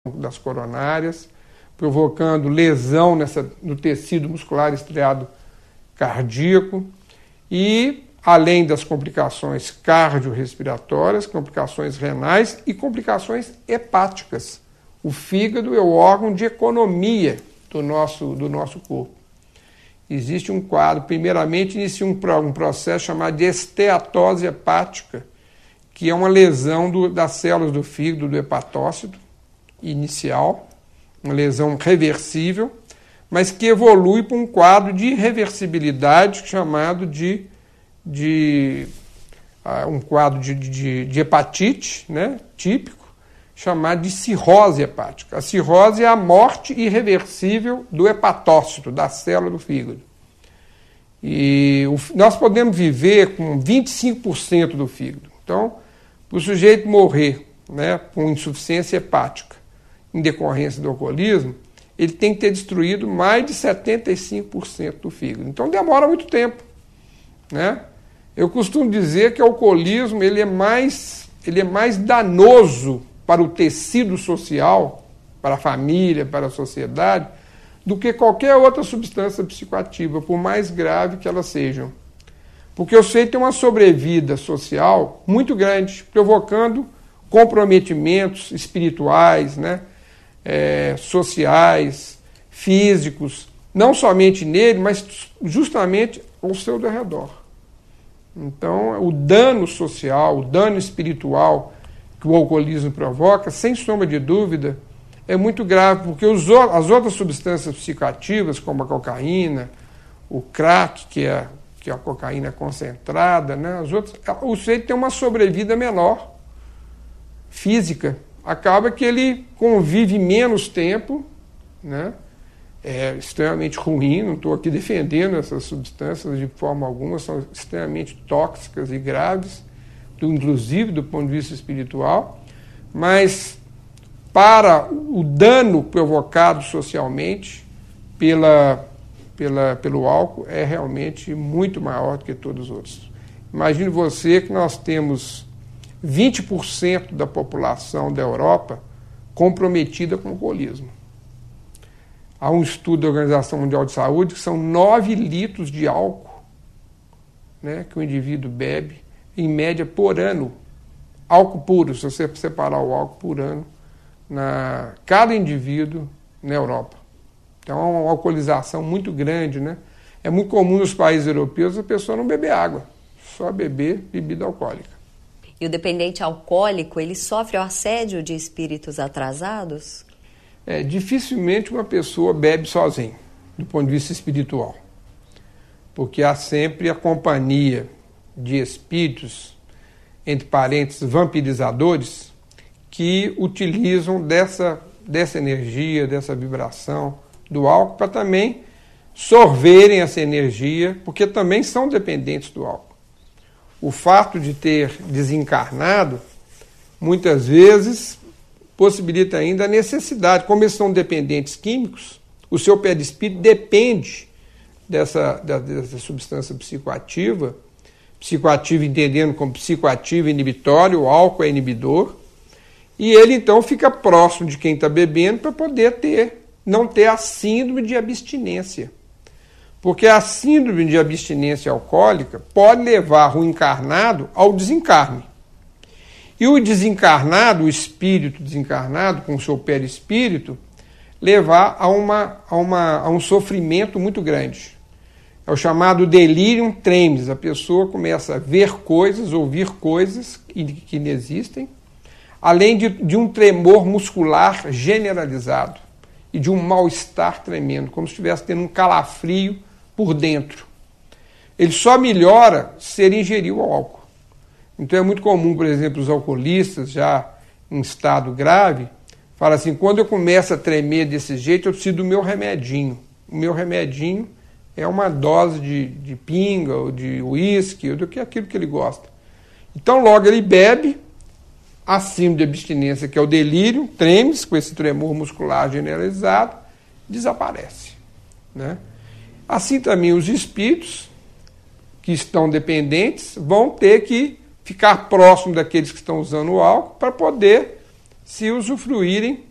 das coronárias, provocando lesão no tecido muscular estriado cardíaco e, além das complicações cardiorrespiratórias, complicações renais e complicações hepáticas. O fígado é o órgão de economia do nosso corpo. Existe um quadro, primeiramente inicia um processo chamado de esteatose hepática, que é uma lesão das células do fígado, do hepatócito inicial, uma lesão reversível, mas que evolui para um quadro de irreversibilidade chamado um quadro de hepatite, né, típico, chamado de cirrose hepática. A cirrose é a morte irreversível do hepatócito, da célula do fígado. E nós podemos viver com 25% do fígado. Então, para o sujeito morrer, né, com insuficiência hepática em decorrência do alcoolismo, ele tem que ter destruído mais de 75% do fígado. Então, demora muito tempo, né? Eu costumo dizer que o alcoolismo ele é mais danoso para o tecido social, para a família, para a sociedade, do que qualquer outra substância psicoativa, por mais grave que elas sejam. Porque o sujeito tem uma sobrevida social muito grande, provocando comprometimentos espirituais, né, sociais, físicos, não somente nele, mas justamente ao seu redor. Então, o dano social, o dano espiritual que o alcoolismo provoca, sem sombra de dúvida, é muito grave, porque as outras substâncias psicoativas, como a cocaína, o crack, que é a cocaína concentrada, né, o sujeito tem uma sobrevida menor, física. Acaba que ele convive menos tempo, né, é extremamente ruim, não estou aqui defendendo essas substâncias de forma alguma, são extremamente tóxicas e graves, inclusive do ponto de vista espiritual, mas para o dano provocado socialmente pelo álcool é realmente muito maior do que todos os outros. Imagine você que nós temos 20% da população da Europa comprometida com o alcoolismo. Há um estudo da Organização Mundial de Saúde que são 9 litros de álcool, né, que o indivíduo bebe, em média, por ano. Álcool puro, se você separar o álcool por ano, cada indivíduo na Europa. Então, é uma alcoolização muito grande, né? É muito comum nos países europeus a pessoa não beber água, só beber bebida alcoólica. E o dependente alcoólico, ele sofre o assédio de espíritos atrasados? Dificilmente uma pessoa bebe sozinha, do ponto de vista espiritual. Porque há sempre a companhia de espíritos, entre parênteses, vampirizadores, que utilizam dessa energia, dessa vibração do álcool para também sorverem essa energia, porque também são dependentes do álcool. O fato de ter desencarnado, muitas vezes, possibilita ainda a necessidade. Como eles são dependentes químicos, o seu perispírito depende dessa substância psicoativa entendendo como psicoativa inibitória, o álcool é inibidor, e ele então fica próximo de quem está bebendo para poder não ter a síndrome de abstinência. Porque a síndrome de abstinência alcoólica pode levar o encarnado ao desencarne. E o desencarnado, o espírito desencarnado, com o seu perispírito, levar a um sofrimento muito grande. É o chamado delirium tremens. A pessoa começa a ver coisas, ouvir coisas que não existem, além de um tremor muscular generalizado e de um mal-estar tremendo, como se estivesse tendo um calafrio por dentro. Ele só melhora se ele ingerir o álcool. Então é muito comum, por exemplo, os alcoolistas já em estado grave, falam assim, quando eu começo a tremer desse jeito, eu preciso do meu remedinho. O meu remedinho é uma dose de pinga, ou de uísque, ou do que aquilo que ele gosta. Então logo ele bebe, a síndrome de abstinência, que é o delírio, tremens, com esse tremor muscular generalizado, desaparece, né? Assim também os espíritos que estão dependentes vão ter que ficar próximo daqueles que estão usando o álcool para poder se usufruírem